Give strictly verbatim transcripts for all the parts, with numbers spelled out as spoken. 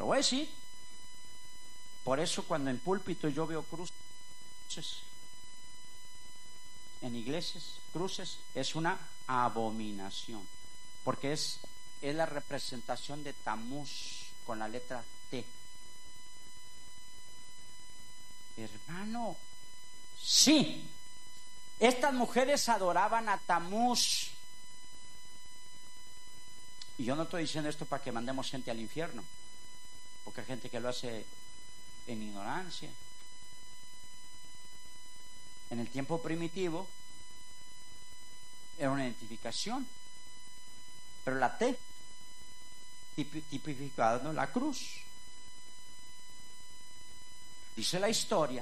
voy a decir. Por eso cuando en púlpito yo veo cruces, en iglesias, cruces, es una abominación, porque es, es la representación de Tamuz con la letra T. Hermano, sí, estas mujeres adoraban a Tamuz. Y yo no estoy diciendo esto para que mandemos gente al infierno, porque hay gente que lo hace en ignorancia. En el tiempo primitivo era una identificación, pero la T tipificando la cruz. Dice la historia,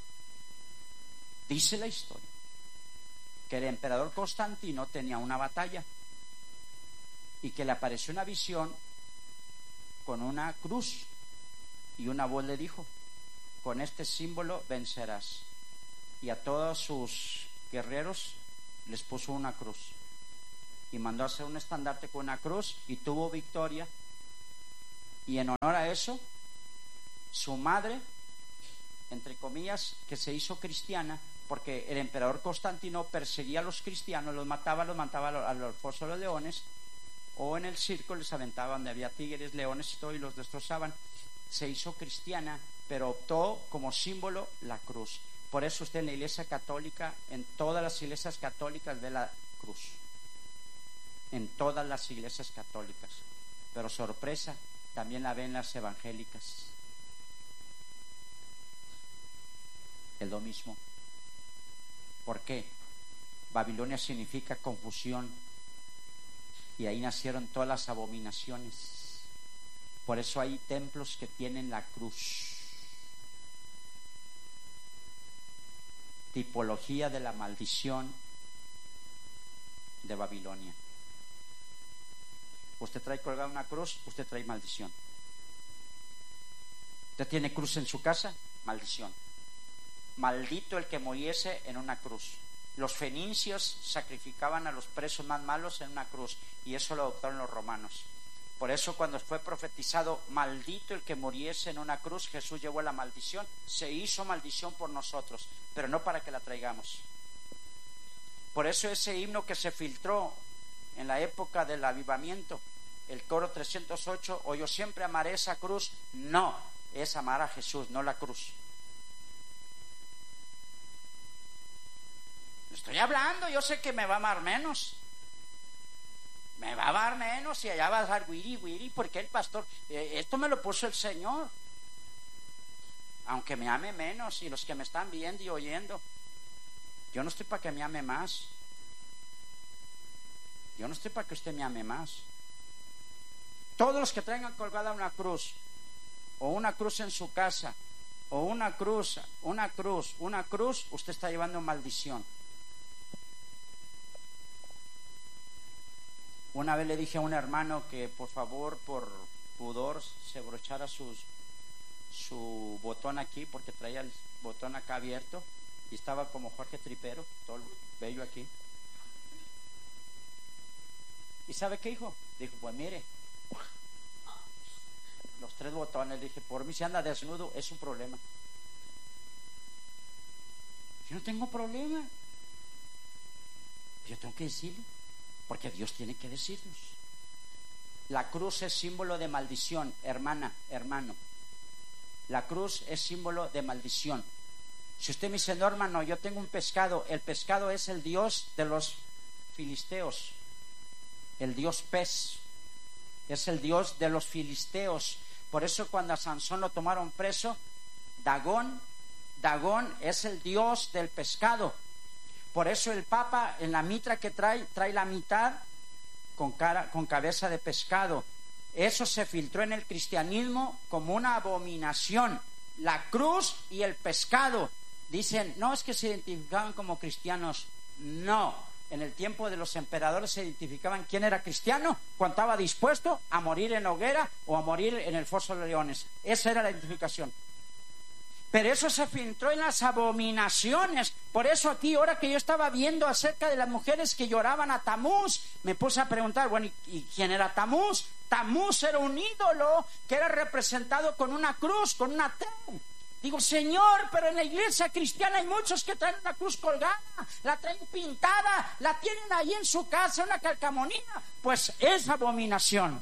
dice la historia que el emperador Constantino tenía una batalla y que le apareció una visión con una cruz y una voz le dijo: con este símbolo vencerás. Y a todos sus guerreros les puso una cruz y mandó a hacer un estandarte con una cruz y tuvo victoria. Y en honor a eso, su madre, entre comillas, que se hizo cristiana, porque el emperador Constantino perseguía a los cristianos, los mataba, los mataba a los fosos de los leones, o en el circo les aventaba donde había tigres, leones y todo, y los destrozaban. Se hizo cristiana, pero optó como símbolo la cruz. Por eso usted en la iglesia católica, en todas las iglesias católicas ve la cruz, en todas las iglesias católicas, pero sorpresa, también la ven las evangélicas. Es lo mismo. ¿Por qué? Babilonia significa confusión, y ahí nacieron todas las abominaciones. Por eso hay templos que tienen la cruz. Tipología de la maldición de Babilonia. Usted trae colgada una cruz, usted trae maldición. Usted tiene cruz en su casa, maldición. Maldito el que muriese en una cruz. Los fenicios sacrificaban a los presos más malos en una cruz, y eso lo adoptaron los romanos. Por eso cuando fue profetizado maldito el que muriese en una cruz, Jesús llevó la maldición, se hizo maldición por nosotros, pero no para que la traigamos. Por eso ese himno que se filtró en la época del avivamiento, el coro trescientos ocho, o yo siempre amaré esa cruz, no, es amar a Jesús, no la cruz. Estoy hablando, yo sé que me va a amar menos. Me va a amar menos y allá va a dar wiri, wiri, porque el pastor, eh, esto me lo puso el Señor. Aunque me ame menos, y los que me están viendo y oyendo, yo no estoy para que me ame más. Yo no estoy para que usted me ame más. Todos los que traigan colgada una cruz, o una cruz en su casa, o una cruz, una cruz, una cruz, usted está llevando maldición. Una vez le dije a un hermano que por favor, por pudor, se brochara sus, su botón aquí, porque traía el botón acá abierto y estaba como Jorge Tripero, todo bello aquí. ¿Y sabe qué dijo? Dijo, pues mire, los tres botones. Dije, por mí si anda desnudo es un problema. Yo no tengo problema. Yo tengo que decirle, porque Dios tiene que decirnos. La cruz es símbolo de maldición, hermana, hermano. La cruz es símbolo de maldición. Si usted me dice, no, hermano, yo tengo un pescado, el pescado es el dios de los filisteos, el dios pez, es el dios de los filisteos. Por eso cuando a Sansón lo tomaron preso, Dagón, Dagón es el dios del pescado. Por eso el Papa en la mitra que trae, trae la mitad con, cara, con cabeza de pescado. Eso se filtró en el cristianismo como una abominación. La cruz y el pescado. Dicen, no es que se identificaban como cristianos. No, en el tiempo de los emperadores se identificaban quién era cristiano cuando estaba dispuesto a morir en hoguera o a morir en el foso de los leones. Esa era la identificación. Pero eso se filtró en las abominaciones. Por eso aquí, ahora que yo estaba viendo acerca de las mujeres que lloraban a Tamuz, me puse a preguntar, bueno, ¿y, y quién era Tamuz? Tamuz era un ídolo que era representado con una cruz, con una T. Digo, Señor, pero en la iglesia cristiana hay muchos que traen una cruz colgada, la traen pintada, la tienen ahí en su casa, una calcamonía. Pues es abominación.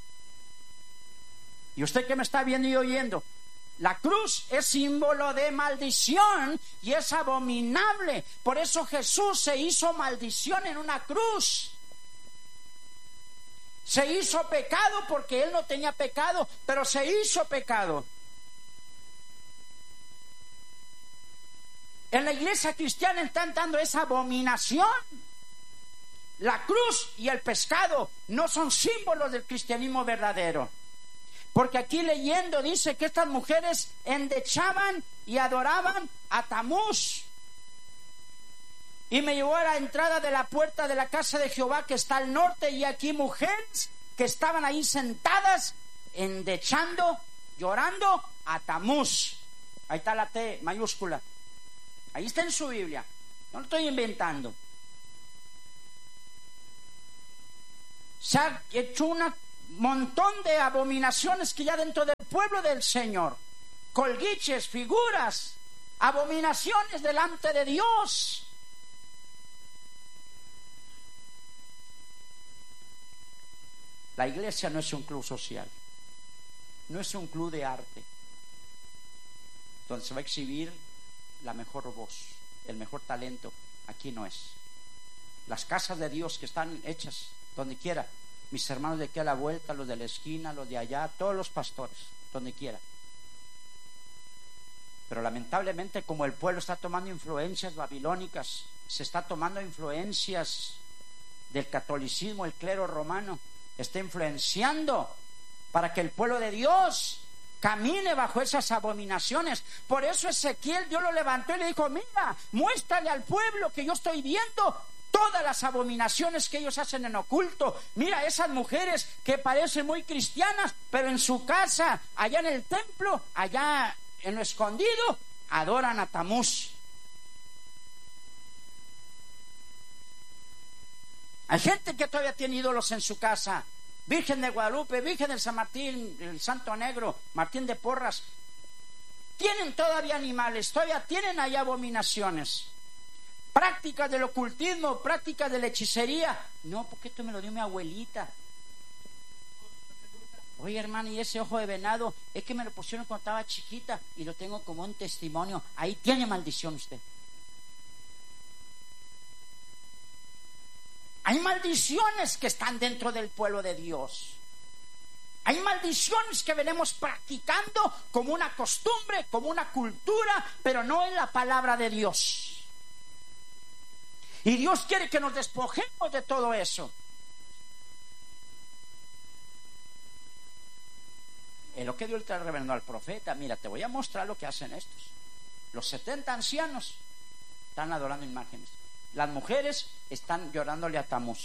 Y usted que me está viendo y oyendo, la cruz es símbolo de maldición y es abominable. Por eso Jesús se hizo maldición en una cruz. Se hizo pecado porque Él no tenía pecado, pero se hizo pecado. En la iglesia cristiana están dando esa abominación. La cruz y el pescado no son símbolos del cristianismo verdadero. Porque aquí leyendo dice que estas mujeres endechaban y adoraban a Tamuz. Y me llevó a la entrada de la puerta de la casa de Jehová que está al norte, y aquí mujeres que estaban ahí sentadas endechando, llorando a Tamuz. Ahí está la T mayúscula. Ahí está en su Biblia. No lo estoy inventando. Se ha hecho un montón de abominaciones que ya dentro del pueblo del Señor. Colguiches, figuras, abominaciones delante de Dios. La iglesia no es un club social. No es un club de arte donde se va a exhibir la mejor voz, el mejor talento. Aquí no es. Las casas de Dios que están hechas donde quiera, mis hermanos de aquí a la vuelta, los de la esquina, los de allá, todos los pastores, donde quiera. Pero lamentablemente, como el pueblo está tomando influencias babilónicas, se está tomando influencias del catolicismo, el clero romano está influenciando para que el pueblo de Dios camine bajo esas abominaciones. Por eso Ezequiel, Dios lo levantó y le dijo, mira, muéstrale al pueblo que yo estoy viendo todas las abominaciones que ellos hacen en oculto. Mira esas mujeres que parecen muy cristianas, pero en su casa, allá en el templo, allá en lo escondido, adoran a Tamuz. Hay gente que todavía tiene ídolos en su casa. Virgen de Guadalupe, Virgen de San Martín, el Santo Negro, Martín de Porras. Tienen todavía animales, todavía tienen ahí abominaciones. Prácticas del ocultismo, prácticas de la hechicería. No, porque esto me lo dio mi abuelita. Oye, hermano, y ese ojo de venado, es que me lo pusieron cuando estaba chiquita y lo tengo como un testimonio. Ahí tiene maldición usted. Hay maldiciones que están dentro del pueblo de Dios. Hay maldiciones que venimos practicando como una costumbre, como una cultura, pero no en la palabra de Dios. Y Dios quiere que nos despojemos de todo eso. Es lo que Dios le reveló al profeta. Mira, te voy a mostrar lo que hacen estos. Los setenta ancianos están adorando imágenes. Las mujeres están llorándole a Tamuz.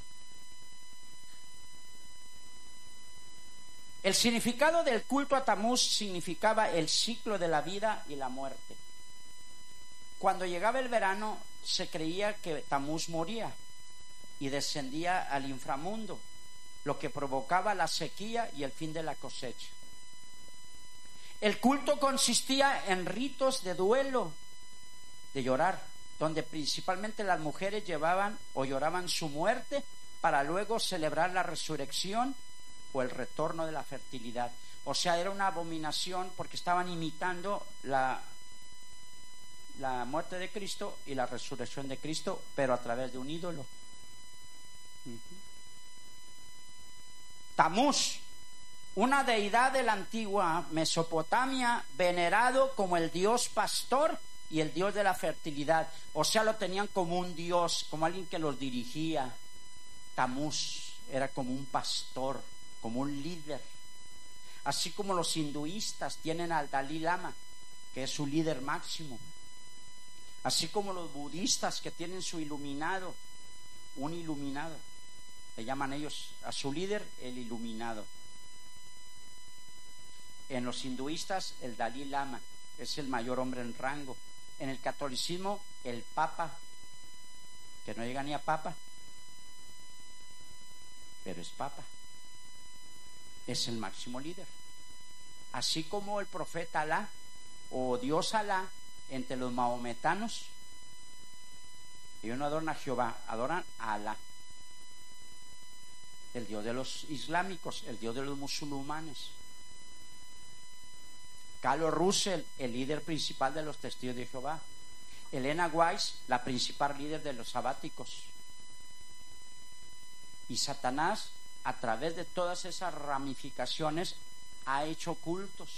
El significado del culto a Tamuz significaba el ciclo de la vida y la muerte. Cuando llegaba el verano, se creía que Tamuz moría y descendía al inframundo, lo que provocaba la sequía y el fin de la cosecha. El culto consistía en ritos de duelo, de llorar, donde principalmente las mujeres llevaban o lloraban su muerte para luego celebrar la resurrección o el retorno de la fertilidad. O sea, era una abominación porque estaban imitando la, la muerte de Cristo y la resurrección de Cristo, pero a través de un ídolo. Uh-huh. Tamuz, una deidad de la antigua Mesopotamia, venerado como el dios pastor y el dios de la fertilidad. O sea, lo tenían como un dios, como alguien que los dirigía. Tamuz era como un pastor, como un líder. Así como los hinduistas tienen al Dalai Lama, que es su líder máximo. Así como los budistas que tienen su iluminado, un iluminado. Le llaman ellos a su líder el iluminado. En los hinduistas el Dalai Lama. es el mayor hombre en rango. En el catolicismo, el papa, que no llega ni a papa, pero es papa, es el máximo líder. Así como el profeta Alá o Dios Alá entre los maometanos, ellos no adoran a Jehová, adoran a Alá, el Dios de los islámicos, el Dios de los musulmanes. Carlos Russell, el líder principal de los testigos de Jehová. Elena Weiss, la principal líder de los sabáticos. Y Satanás, a través de todas esas ramificaciones, ha hecho cultos,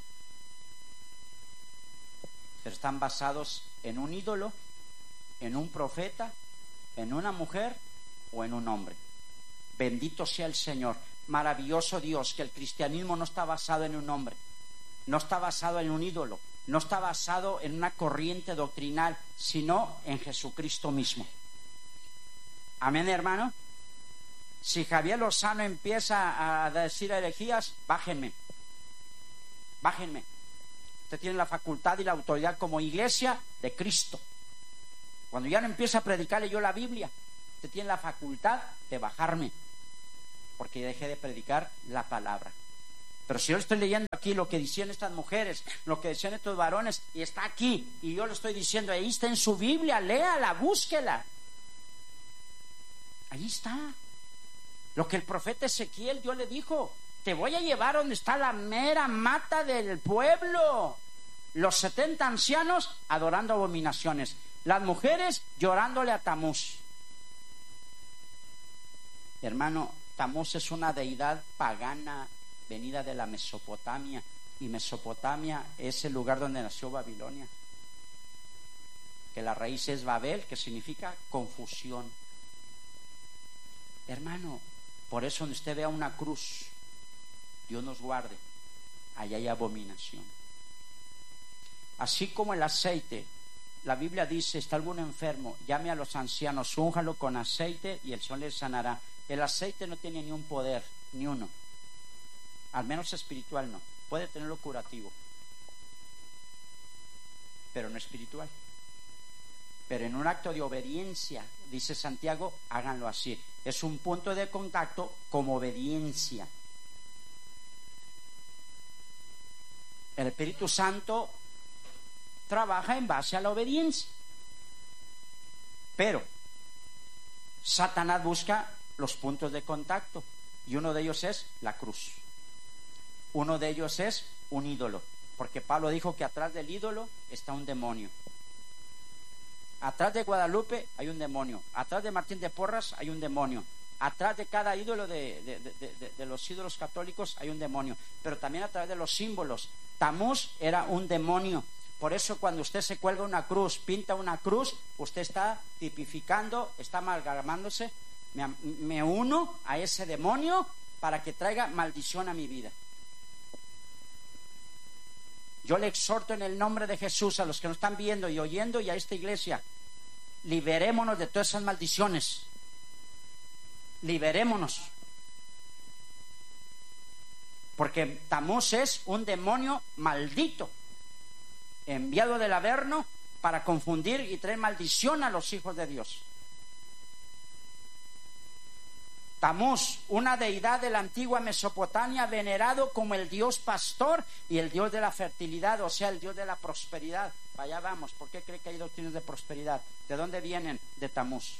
pero están basados en un ídolo, en un profeta, en una mujer o en un hombre. Bendito sea el Señor, maravilloso Dios, que el cristianismo no está basado en un hombre, no está basado en un ídolo, no está basado en una corriente doctrinal, sino en Jesucristo mismo. Amén, hermano. Si Javier Lozano empieza a decir herejías, bájenme, bájenme. Usted tiene la facultad y la autoridad como iglesia de Cristo. Cuando ya no empieza a predicarle yo la Biblia, usted tiene la facultad de bajarme, porque dejé de predicar la palabra. Pero si yo estoy leyendo aquí lo que decían estas mujeres, lo que decían estos varones, y está aquí, y yo lo estoy diciendo, ahí está en su Biblia, léala, búsquela. Ahí está. Lo que el profeta Ezequiel, Dios le dijo: te voy a llevar donde está la mera mata del pueblo. Los setenta ancianos adorando abominaciones, las mujeres llorándole a Tamuz. Hermano, Tamuz es una deidad pagana venida de la Mesopotamia, y Mesopotamia es el lugar donde nació Babilonia, que la raíz es Babel, que significa confusión. Hermano, por eso donde usted vea una cruz, Dios nos guarde, allá hay abominación. Así como el aceite, la Biblia dice: está algún enfermo, llame a los ancianos, únjalo con aceite y el Señor le sanará. El aceite no tiene ni un poder, ni uno, al menos espiritual no. Puede tenerlo curativo, pero no espiritual. Pero en un acto de obediencia, dice Santiago, háganlo así. Es un punto de contacto como obediencia. El Espíritu Santo trabaja en base a la obediencia, pero Satanás busca los puntos de contacto, y uno de ellos es la cruz. Uno de ellos es un ídolo, porque Pablo dijo que atrás del ídolo está un demonio. Atrás de Guadalupe hay un demonio, atrás de Martín de Porras hay un demonio, atrás de cada ídolo de, de, de, de, de los ídolos católicos hay un demonio, pero también a través de los símbolos. Tamuz era un demonio. Por eso cuando usted se cuelga una cruz, pinta una cruz, usted está tipificando, está amalgamándose. Me, me uno a ese demonio para que traiga maldición a mi vida. Yo le exhorto en el nombre de Jesús a los que nos están viendo y oyendo, y a esta iglesia: liberémonos de todas esas maldiciones. Liberémonos. Porque Tamuz es un demonio maldito, enviado del Averno para confundir y traer maldición a los hijos de Dios. Tamuz, una deidad de la antigua Mesopotamia, venerado como el dios pastor y el dios de la fertilidad, o sea, el dios de la prosperidad. Para allá vamos. ¿Por qué cree que hay doctrinas de prosperidad? ¿De dónde vienen? De Tamuz.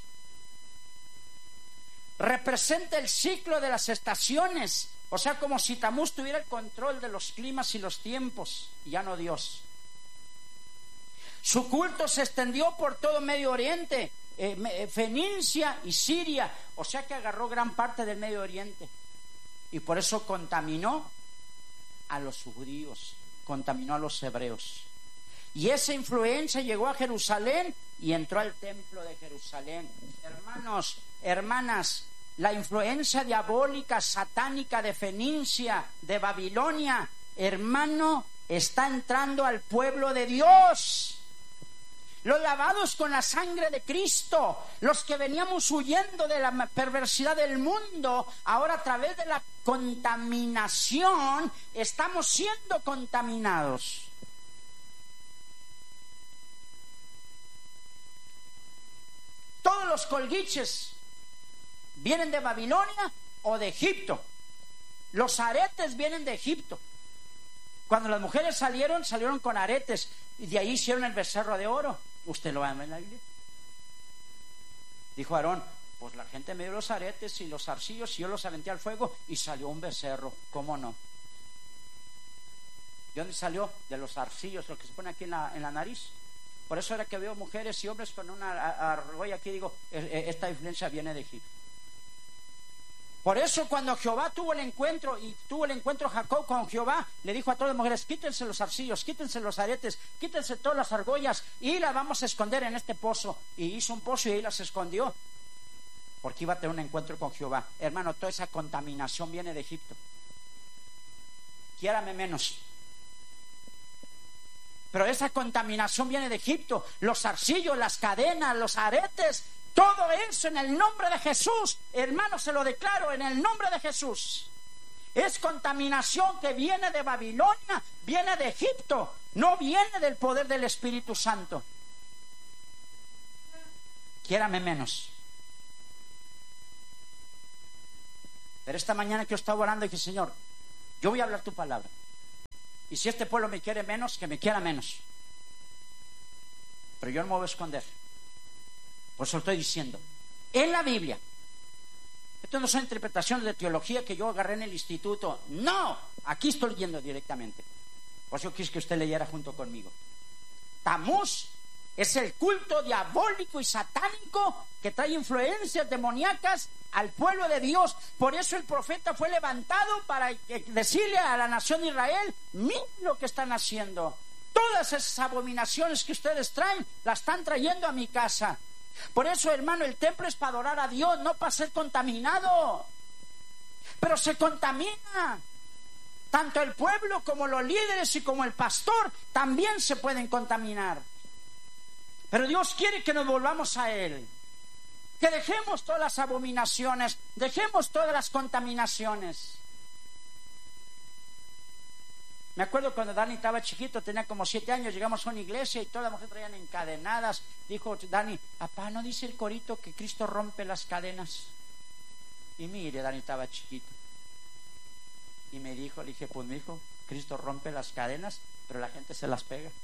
Representa el ciclo de las estaciones, o sea, como si Tamuz tuviera el control de los climas y los tiempos, y ya no Dios. Su culto se extendió por todo Medio Oriente, eh, Fenicia y Siria, o sea que agarró gran parte del Medio Oriente, y por eso contaminó a los judíos, contaminó a los hebreos, y esa influencia llegó a Jerusalén y entró al templo de Jerusalén. Hermanos, hermanas, la influencia diabólica, satánica de Fenicia, de Babilonia, hermano, está entrando al pueblo de Dios. Los lavados con la sangre de Cristo, los que veníamos huyendo de la perversidad del mundo, ahora a través de la contaminación estamos siendo contaminados. los colguiches vienen de Babilonia o de Egipto. Los aretes vienen de Egipto. Cuando las mujeres salieron, salieron con aretes y de ahí hicieron el becerro de oro. ¿Usted lo va a ver en la Biblia? Dijo Aarón, pues la gente me dio los aretes y los zarcillos y yo los aventé al fuego y salió un becerro. ¿Cómo no? ¿De dónde salió? De los zarcillos, lo que se pone aquí en la, en la nariz. Por eso era que veo mujeres y hombres con una argolla aquí, digo, esta influencia viene de Egipto. Por eso cuando Jehová tuvo el encuentro y tuvo el encuentro Jacob con Jehová, le dijo a todas las mujeres, quítense los zarcillos, quítense los aretes, quítense todas las argollas y las vamos a esconder en este pozo. Y hizo un pozo y ahí las escondió, porque iba a tener un encuentro con Jehová. Hermano, toda esa contaminación viene de Egipto. Quiérame menos. Pero esa contaminación viene de Egipto. Los zarcillos, las cadenas, los aretes, todo eso en el nombre de Jesús, hermano, se lo declaro en el nombre de Jesús. Es contaminación que viene de Babilonia, viene de Egipto, no viene del poder del Espíritu Santo. Quiérame menos. Pero esta mañana que yo estaba orando dije, Señor, yo voy a hablar tu palabra. Y si este pueblo me quiere menos, que me quiera menos. Pero yo no me voy a esconder. Por eso lo estoy diciendo. En la Biblia. Esto no son interpretaciones de teología que yo agarré en el instituto. No, aquí estoy leyendo directamente. Por eso quise que usted leyera junto conmigo. Tamuz es el culto diabólico y satánico que trae influencias demoníacas al pueblo de Dios. Por eso el profeta fue levantado para decirle a la nación de Israel, miren lo que están haciendo. Todas esas abominaciones que ustedes traen, las están trayendo a mi casa. Por eso, hermano, el templo es para adorar a Dios, no para ser contaminado. Pero se contamina. Tanto el pueblo como los líderes y como el pastor también se pueden contaminar. Pero Dios quiere que nos volvamos a Él. Que dejemos todas las abominaciones, dejemos todas las contaminaciones. Me acuerdo cuando Dani estaba chiquito, tenía como siete años, llegamos a una iglesia y todas las mujeres traían encadenadas. Dijo Dani, papá, ¿no dice el corito que Cristo rompe las cadenas? Y mire, Dani estaba chiquito. Y me dijo, le dije, pues mi hijo, Cristo rompe las cadenas, pero la gente se las pega.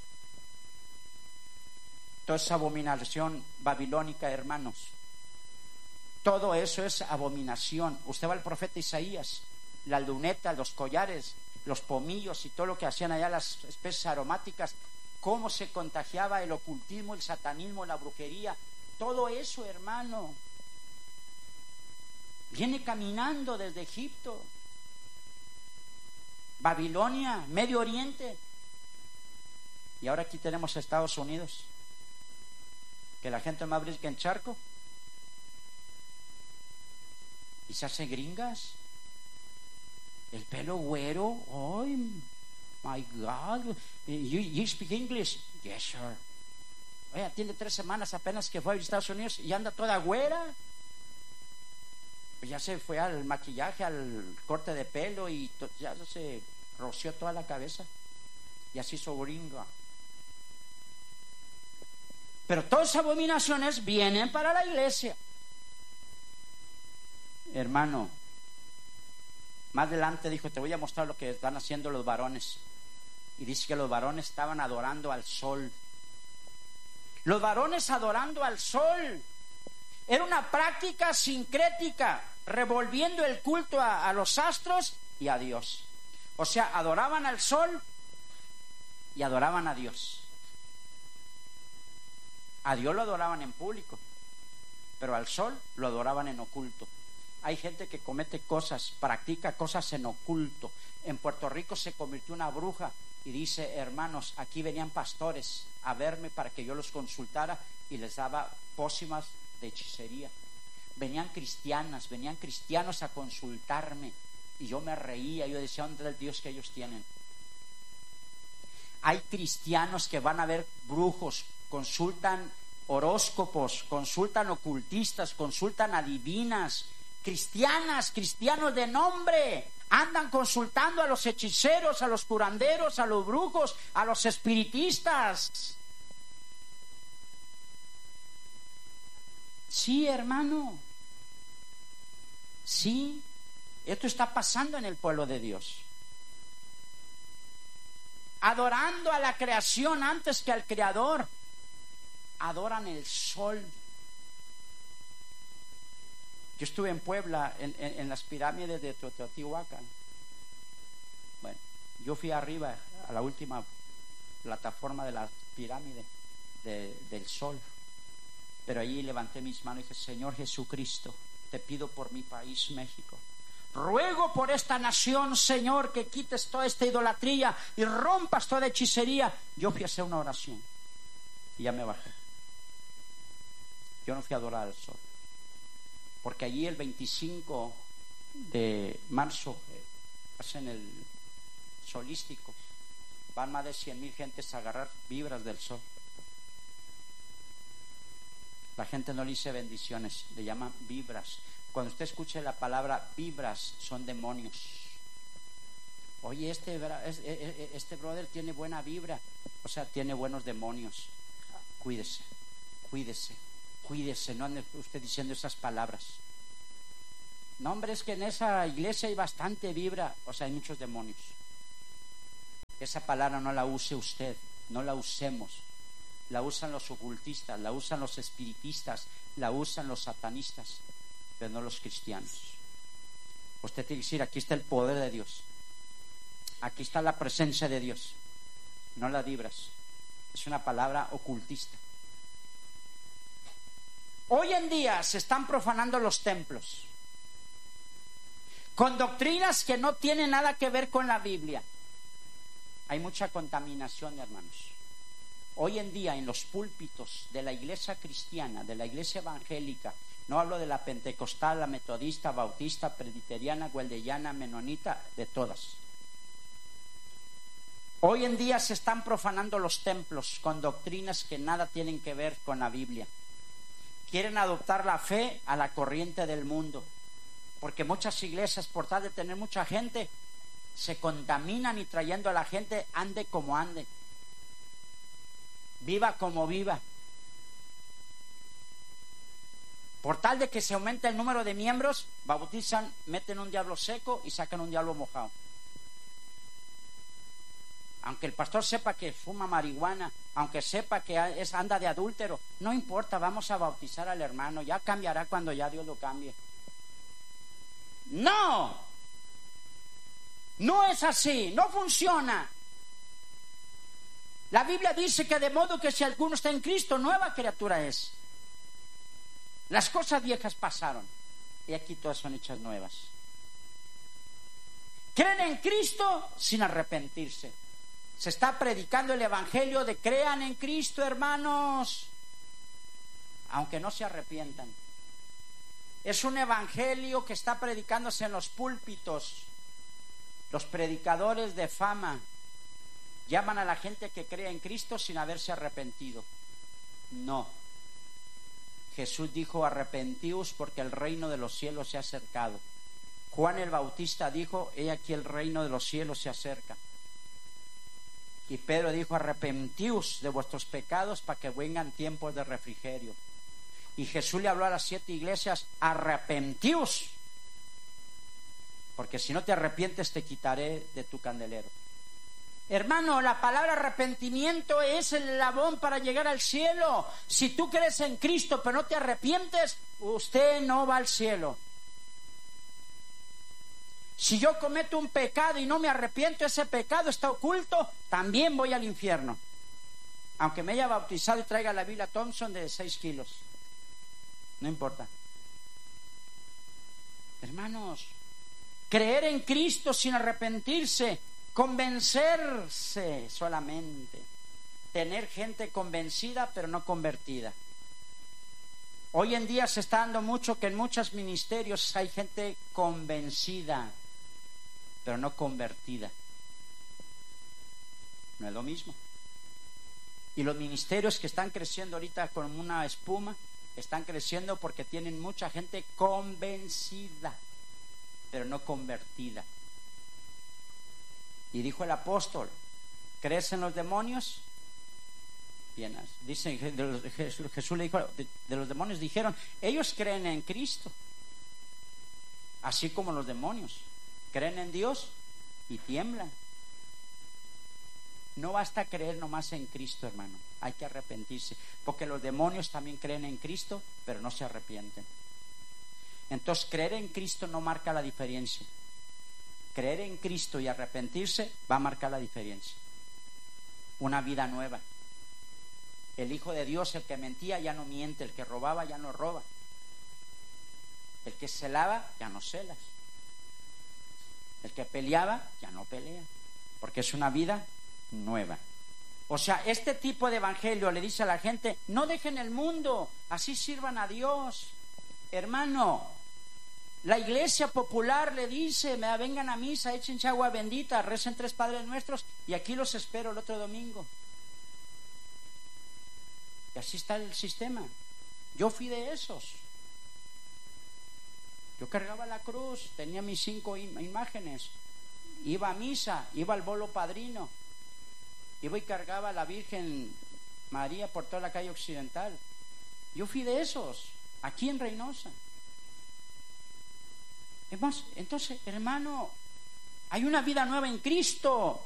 Toda esa abominación babilónica, hermanos, todo eso es abominación. Usted va al profeta Isaías, la luneta, los collares, los pomillos y todo lo que hacían allá, las especies aromáticas, cómo se contagiaba el ocultismo, el satanismo, la brujería, todo eso, hermano, viene caminando desde Egipto, Babilonia, Medio Oriente, y ahora aquí tenemos a Estados Unidos, que la gente más brinca en charco y se hace gringas. El pelo güero. Oh my God. You, you speak English? Yes, sir. Oye, tiene tres semanas apenas que fue a Estados Unidos y anda toda güera. Pues ya se fue al maquillaje, al corte de pelo y to, ya se roció toda la cabeza. Y así hizo gringa. Pero todas esas abominaciones vienen para la iglesia. Hermano, más adelante dijo, te voy a mostrar lo que están haciendo los varones. Y dice que los varones estaban adorando al sol. Los varones adorando al sol. Era una práctica sincrética, revolviendo el culto a, a los astros y a Dios. O sea, adoraban al sol y adoraban a Dios. A Dios lo adoraban en público, pero al sol lo adoraban en oculto. Hay gente que comete cosas, practica cosas en oculto. En Puerto Rico se convirtió una bruja y dice, hermanos, aquí venían pastores a verme para que yo los consultara y les daba pócimas de hechicería. Venían cristianas, venían cristianos a consultarme y yo me reía, yo decía, ¿dónde es el Dios que ellos tienen? Hay cristianos que van a ver brujos, consultan horóscopos, consultan ocultistas, consultan adivinas. Cristianas, cristianos de nombre, andan consultando a los hechiceros, a los curanderos, a los brujos, a los espiritistas. Sí, hermano. Sí, esto está pasando en el pueblo de Dios. Adorando a la creación antes que al Creador. Adoran el sol. Yo estuve en Puebla, en, en, en las pirámides de Teotihuacán. Bueno, yo fui arriba a la última plataforma de la pirámide de, del sol. Pero allí levanté mis manos y dije: Señor Jesucristo, te pido por mi país, México. Ruego por esta nación, Señor, que quites toda esta idolatría y rompas toda hechicería. Yo fui a hacer una oración y ya me bajé. Yo no fui a adorar al sol, porque allí el veinticinco de marzo eh, hacen el solístico. Van más de cien mil gentes a agarrar vibras del sol. La gente no le dice bendiciones, le llaman vibras. Cuando usted escuche la palabra vibras, son demonios. Oye, este, este brother tiene buena vibra, o sea, tiene buenos demonios. Cuídese, cuídese, cuídese, no ande usted diciendo esas palabras. No, hombre, es que en esa iglesia hay bastante vibra, o sea, hay muchos demonios. Esa palabra no la use usted, no la usemos. La usan los ocultistas, la usan los espiritistas, la usan los satanistas, pero no los cristianos. Usted tiene que decir: aquí está el poder de Dios, aquí está la presencia de Dios, no la vibras. Es una palabra ocultista. Hoy en día se están profanando los templos con doctrinas que no tienen nada que ver con la Biblia. Hay mucha contaminación, hermanos. Hoy en día en los púlpitos de la iglesia cristiana, de la iglesia evangélica, no hablo de la pentecostal, la metodista, bautista, presbiteriana, gueldellana, menonita, de todas. Hoy en día se están profanando los templos con doctrinas que nada tienen que ver con la Biblia. Quieren adoptar la fe a la corriente del mundo, porque muchas iglesias, por tal de tener mucha gente, se contaminan y trayendo a la gente ande como ande, viva como viva. Por tal de que se aumente el número de miembros, bautizan, meten un diablo seco y sacan un diablo mojado. Aunque el pastor sepa que fuma marihuana, aunque sepa que es, anda de adúltero, no importa, vamos a bautizar al hermano, ya cambiará cuando ya Dios lo cambie. No, no es así, no funciona. La Biblia dice que de modo que si alguno está en Cristo, nueva criatura es. Las cosas viejas pasaron y aquí todas son hechas nuevas. Creen en Cristo sin arrepentirse. Se está predicando el evangelio de crean en Cristo, hermanos, aunque no se arrepientan. Es un evangelio que está predicándose en los púlpitos. Los predicadores de fama llaman a la gente que cree en Cristo sin haberse arrepentido. No. Jesús dijo: arrepentíos porque el reino de los cielos se ha acercado. Juan el Bautista dijo: he aquí el reino de los cielos se acerca. Y Pedro dijo: arrepentíos de vuestros pecados para que vengan tiempos de refrigerio. Y Jesús le habló a las siete iglesias: arrepentíos, porque si no te arrepientes te quitaré de tu candelero. Hermano, la palabra arrepentimiento es el eslabón para llegar al cielo. Si tú crees en Cristo pero no te arrepientes, usted no va al cielo. Si yo cometo un pecado y no me arrepiento, ese pecado está oculto, también voy al infierno. Aunque me haya bautizado y traiga la Biblia Thompson de seis kilos. No importa. Hermanos, creer en Cristo sin arrepentirse, convencerse solamente, tener gente convencida pero no convertida. Hoy en día se está dando mucho que en muchos ministerios hay gente convencida pero no convertida. No es lo mismo. Y los ministerios que están creciendo ahorita con una espuma, están creciendo porque tienen mucha gente convencida pero no convertida. Y dijo el apóstol: ¿crees en los demonios? llenas. Dice, de los, Jesús, Jesús le dijo, de, de los demonios dijeron, ellos creen en Cristo, así como los demonios creen en Dios y tiemblan. No basta creer nomás en Cristo, hermano, hay que arrepentirse, porque los demonios también creen en Cristo, pero no se arrepienten. Entonces, creer en Cristo no marca la diferencia. Creer en Cristo y arrepentirse va a marcar la diferencia. Una vida nueva. El Hijo de Dios, el que mentía, ya no miente. El que robaba, ya no roba. El que celaba, ya no celas. El que peleaba, ya no pelea. Porque es una vida nueva. O sea, este tipo de evangelio le dice a la gente, no dejen el mundo, así sirvan a Dios. Hermano, la iglesia popular le dice, vengan a misa, echen agua bendita, recen tres Padres Nuestros y aquí los espero el otro domingo. Y así está el sistema. Yo fui de esos. Yo cargaba la cruz, tenía mis cinco imágenes, iba a misa, iba al bolo padrino, iba y cargaba a la Virgen María por toda la calle occidental. Yo fui de esos, aquí en Reynosa. Entonces, hermano, hay una vida nueva en Cristo.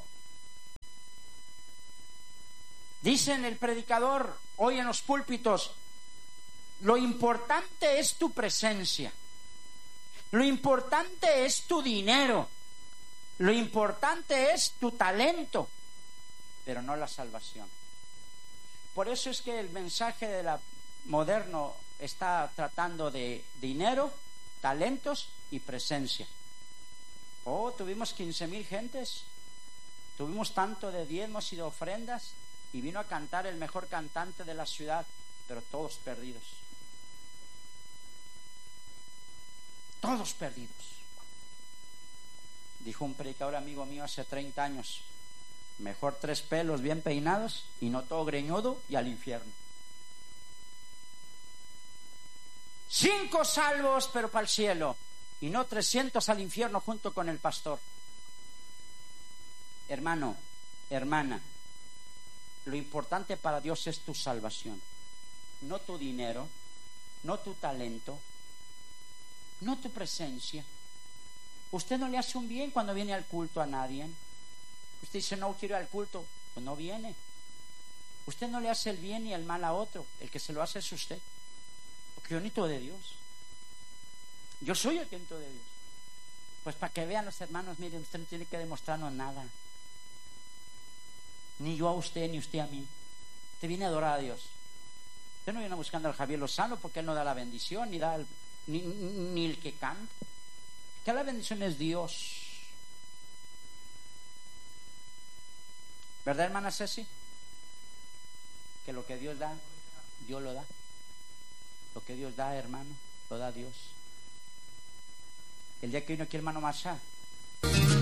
Dicen el predicador hoy en los púlpitos, lo importante es tu presencia, lo importante es tu dinero, lo importante es tu talento, pero no la salvación. Por eso es que el mensaje de la moderno está tratando de dinero, talentos y presencia. Oh, tuvimos quince mil gentes, tuvimos tanto de diezmos y de ofrendas, y vino a cantar el mejor cantante de la ciudad, pero todos perdidos. Todos perdidos. Dijo un predicador amigo mío hace treinta años, mejor tres pelos bien peinados y no todo greñudo y al infierno. Cinco salvos, pero para el cielo, y no trescientos al infierno junto con el pastor. Hermano, hermana, lo importante para Dios es tu salvación, no tu dinero, no tu talento, no tu presencia. Usted no le hace un bien cuando viene al culto a nadie. Usted dice, no quiero ir al culto, pues no viene. Usted no le hace el bien ni el mal a otro, el que se lo hace es usted. Porque yo necesito de Dios. Yo soy el que necesito de Dios. Pues para que vean los hermanos, miren, usted no tiene que demostrarnos nada. Ni yo a usted, ni usted a mí. Usted viene a adorar a Dios. Usted no viene buscando al Javier Lozano porque él no da la bendición, ni da el, ni, ni el que canta. Que la bendición es Dios. ¿Verdad, hermana Ceci? Que lo que Dios da, Dios lo da. Lo que Dios da, hermano, lo da Dios. El día que vino aquí el hermano Masha,